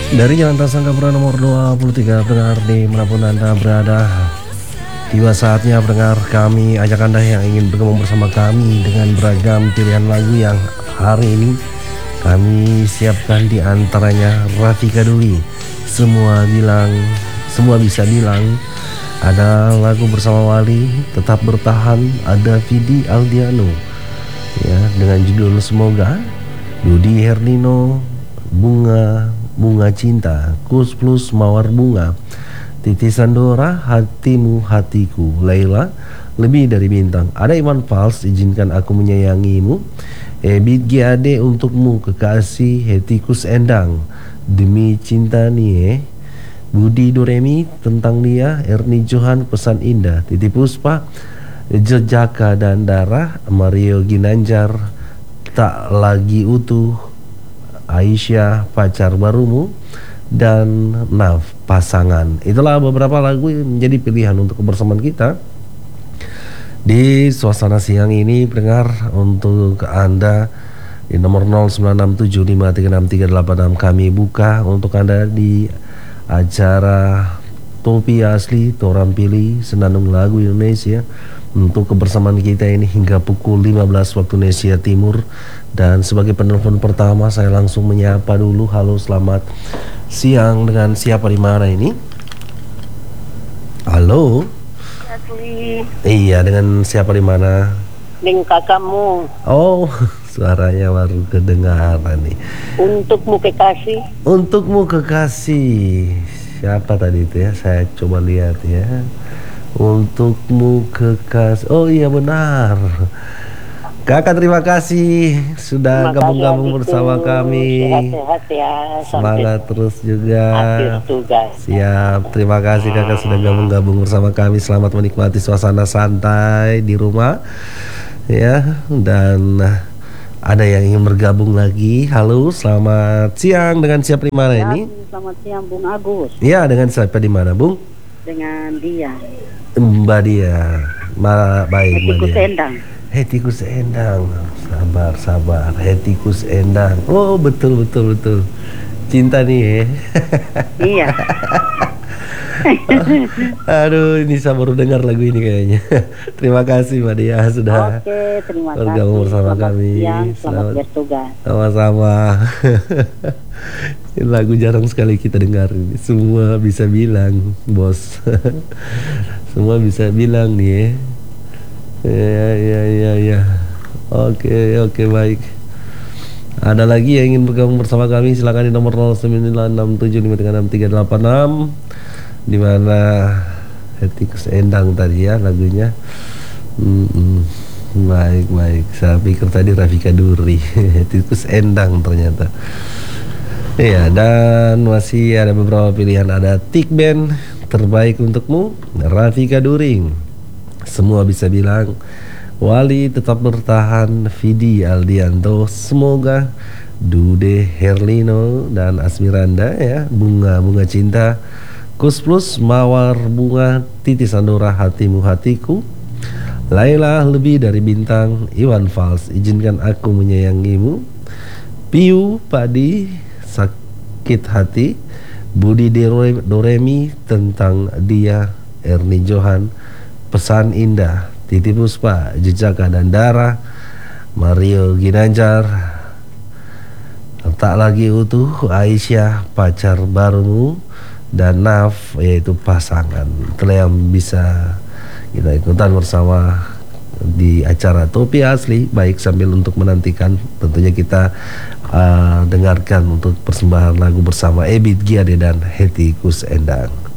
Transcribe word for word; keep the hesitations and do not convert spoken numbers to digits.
Dari Jalan Tasangkapura nomor dua puluh tiga, pendengar dimanapun Anda berada, tiba saatnya pendengar kami ajak Anda yang ingin bergabung bersama kami dengan beragam pilihan lagu yang hari ini kami siapkan, di antaranya Rafika Duri, Semua Bilang, Semua Bisa Bilang, ada lagu bersama Wali, Tetap Bertahan, ada Vidi Aldiano ya dengan judul Semoga, Dude Herlino, Bunga Bunga Cinta, Kus Plus Mawar Bunga, Titi Sandora, Hatimu Hatiku, Laila, Lebih Dari Bintang, ada Iwan Fals, Izinkan Aku Menyayangimu, Ebit G A D, Untukmu Kekasih, Hetikus Endang, Demi Cinta Nie, Budi Doremi, Tentang Dia, Erni Johan, Pesan Indah, Titi Puspa, Jejaka dan Darah, Mario Ginanjar, Tak Lagi Utuh, Aisyah, Pacar Barumu, dan Naf, Pasangan. Itulah beberapa lagu yang menjadi pilihan untuk kebersamaan kita di suasana siang ini, pendengar. Untuk Anda di nomor nol sembilan enam tujuh lima tiga enam tiga delapan enam kami buka untuk Anda di acara Topi Asli Toran Pilih Senandung Lagu Indonesia untuk kebersamaan kita ini hingga pukul lima belas waktu Indonesia Timur. Dan sebagai penelpon pertama, saya langsung menyapa dulu. Halo, selamat siang, dengan siapa di mana ini? Halo. Asli. Iya, dengan siapa di mana? Dengan kakakmu. Oh, suaranya baru kedengaran nih. Untukmu Kekasih. Untukmu Kekasih. Siapa tadi itu ya? Saya coba lihat ya. Untukmu Kekasih. Oh iya, benar. Kakak, terima kasih sudah gabung-gabung bersama kami. Sehat-sehat ya. Semangat terus juga. Akhir tugas. Siap, terima kasih kakak sudah gabung-gabung bersama kami. Selamat menikmati suasana santai di rumah ya. Dan ada yang ingin bergabung lagi. Halo, selamat siang, dengan siapa di mana Ya, ini? selamat siang Bung Agus. Ya, dengan siapa di mana, Bung? Dengan dia. Mbak Dia. Ma, baik, Mbak Hetikus Dia. Endang. Hetikus Endang, sabar sabar, Hetikus Endang. Oh betul betul betul, cinta nih ya. Iya. Aduh, ini saya baru dengar lagu ini kayaknya. Terima kasih Mbak Dia sudah Oke, terima kasih. bergabung bersama Selamat kami. siang, selamat, Selamat bertugas. sama-sama. Ini lagu jarang sekali kita dengar ini. Semua bisa bilang, bos. Semua bisa bilang nih ya. Ya ya ya ya. Oke oke baik. Ada lagi yang ingin bergabung bersama kami, silakan di nomor nol sembilan enam tujuh lima tiga enam tiga delapan enam, di mana Hetikus Endang tadi ya lagunya. Hmm, baik baik. Saya pikir tadi Rafika Duri. Hetikus Endang ternyata. Iya, dan masih ada beberapa pilihan. Ada Tik Band, Terbaik Untukmu, Rafika Duri, Semua Bisa Bilang, Wali, Tetap Bertahan, Vidi Aldianto, Semoga, Dude Herlino dan Asmiranda ya, Bunga Bunga Cinta, Kus Plus Mawar Bunga, Titi Sandora, Hatimu Hatiku, Laila, Lebih Dari Bintang, Iwan Fals, Izinkan Aku Menyayangimu, Piu Padi, Sakit Hati, Budi Doremi, Tentang Dia, Erni Johan, Pesan Indah, Titi Puspa, Jejaka dan Darah, Mario Ginanjar, Tak Lagi Utuh, Aisyah, Pacar Barumu, dan Naf, yaitu Pasangan. Itulah yang bisa kita ikutan bersama di acara Topi Asli. Baik, sambil untuk menantikan tentunya kita uh, dengarkan untuk persembahan lagu bersama Ebit G A D dan Hetikus Endang.